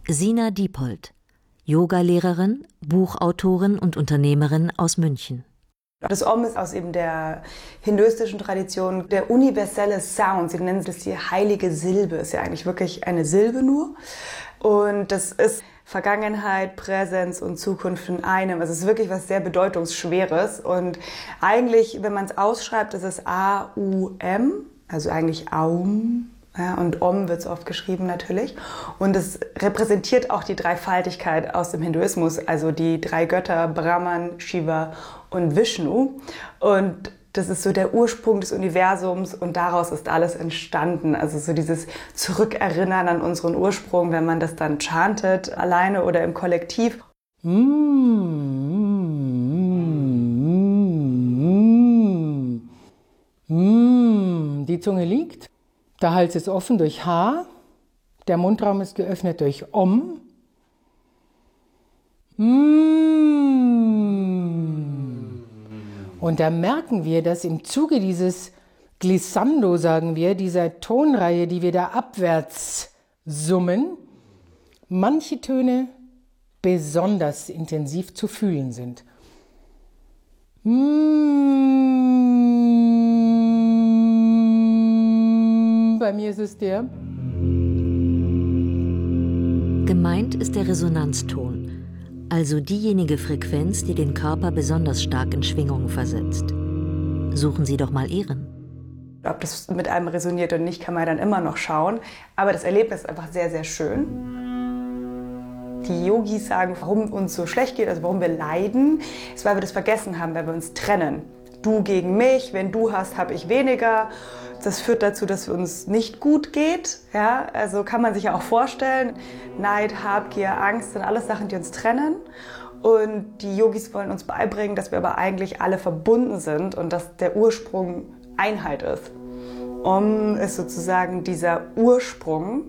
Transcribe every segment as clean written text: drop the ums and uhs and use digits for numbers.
Sina Diepold, Yogalehrerin, Buchautorin und Unternehmerin aus München. Das Om ist aus eben der hinduistischen Tradition der universelle Sound. Sie nennen das die heilige Silbe. Ist ja eigentlich wirklich eine Silbe nur. Und das ist Vergangenheit, Präsenz und Zukunft in einem. Also es ist wirklich was sehr Bedeutungsschweres. Und eigentlich, wenn man es ausschreibt, ist es A-U-M, also eigentlich Aum. Ja, und Om wird es oft geschrieben natürlich. Und es repräsentiert auch die Dreifaltigkeit aus dem Hinduismus, also die drei Götter Brahman, Shiva und Vishnu. Und das ist so der Ursprung des Universums und daraus ist alles entstanden. Also so dieses Zurückerinnern an unseren Ursprung, wenn man das dann chantet, alleine oder im Kollektiv. Die Zunge liegt. Der Hals ist offen durch H, der Mundraum ist geöffnet durch Om. Und da merken wir, dass im Zuge dieses Glissando, sagen wir, dieser Tonreihe, die wir da abwärts summen, manche Töne besonders intensiv zu fühlen sind. Bei mir ist es der. Gemeint ist der Resonanzton, also diejenige Frequenz, die den Körper besonders stark in Schwingung versetzt. Suchen Sie doch mal Ihren. Ob das mit einem resoniert oder nicht, kann man dann immer noch schauen. Aber das Erlebnis ist einfach sehr, sehr schön. Die Yogis sagen, warum uns so schlecht geht, also warum wir leiden, ist, weil wir das vergessen haben, weil wir uns trennen. Du gegen mich, wenn du hast, habe ich weniger. Das führt dazu, dass es uns nicht gut geht. Ja, also kann man sich ja auch vorstellen, Neid, Habgier, Angst sind alles Sachen, die uns trennen. Und die Yogis wollen uns beibringen, dass wir aber eigentlich alle verbunden sind und dass der Ursprung Einheit ist. Om ist sozusagen dieser Ursprung.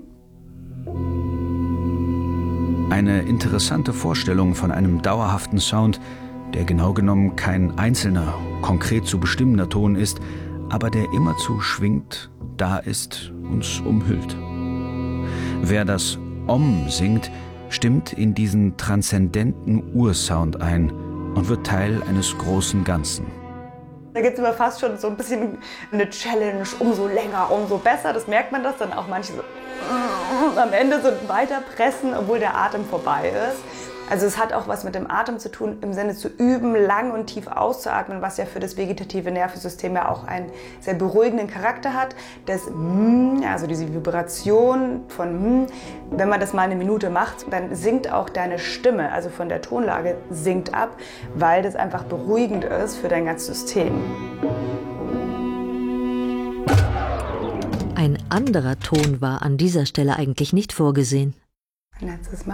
Eine interessante Vorstellung von einem dauerhaften Sound, der genau genommen kein einzelner, konkret zu bestimmender Ton ist, aber der immerzu schwingt, da ist, uns umhüllt. Wer das Om singt, stimmt in diesen transzendenten Ursound ein und wird Teil eines großen Ganzen. Da gibt es immer fast schon so ein bisschen eine Challenge, umso länger, umso besser. Das merkt man, dass dann auch manche so am Ende so weiter pressen, obwohl der Atem vorbei ist. Also es hat auch was mit dem Atem zu tun, im Sinne zu üben, lang und tief auszuatmen, was ja für das vegetative Nervensystem ja auch einen sehr beruhigenden Charakter hat. Das also diese Vibration von wenn man das mal eine Minute macht, dann sinkt auch deine Stimme, also von der Tonlage sinkt ab, weil das einfach beruhigend ist für dein ganzes System. Ein anderer Ton war an dieser Stelle eigentlich nicht vorgesehen. Ein letztes Mal.